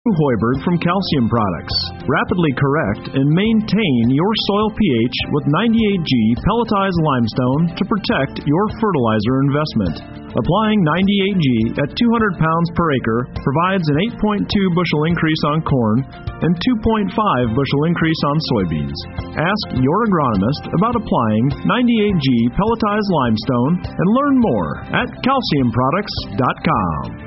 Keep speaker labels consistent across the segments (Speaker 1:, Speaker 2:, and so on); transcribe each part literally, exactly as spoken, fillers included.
Speaker 1: Hoiberg from Calcium Products. Rapidly correct and maintain your soil pH with ninety-eight G pelletized limestone to protect your fertilizer investment. Applying ninety-eight G at two hundred pounds per acre provides an eight point two bushel increase on corn and two point five bushel increase on soybeans. Ask your agronomist about applying ninety-eight G pelletized limestone and learn more at calcium products dot com.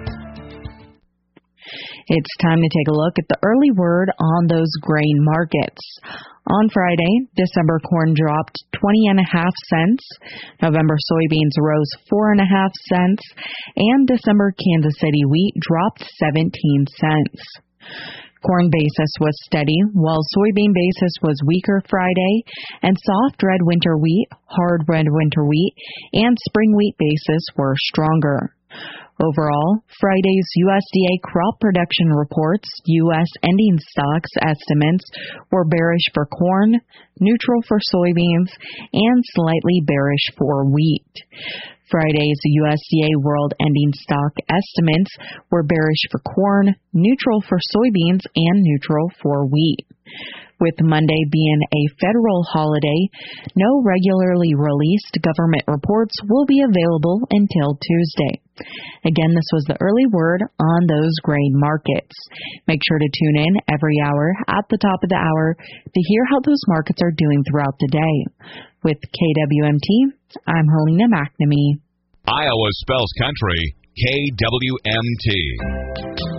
Speaker 2: It's time to take a look at the early word on those grain markets. On Friday, December corn dropped twenty and a half cents, November soybeans rose four and a half cents, and December Kansas City wheat dropped seventeen cents. Corn basis was steady, while soybean basis was weaker Friday, and soft red winter wheat, hard red winter wheat, and spring wheat basis were stronger. Overall, Friday's U S D A crop production reports, U S ending stocks estimates were bearish for corn, neutral for soybeans, and slightly bearish for wheat. Friday's U S D A world ending stock estimates were bearish for corn, neutral for soybeans, and neutral for wheat. With Monday being a federal holiday, no regularly released government reports will be available until Tuesday. Again, this was the early word on those grain markets. Make sure to tune in every hour at the top of the hour to hear how those markets are doing throughout the day. With K W M T, I'm Helena McNamee.
Speaker 3: Iowa spells country, K W M T.